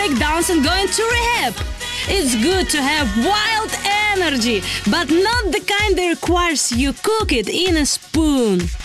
break downs and go into rehab. It's good to have wild energy, but not the kind that requires you cook it in a spoon.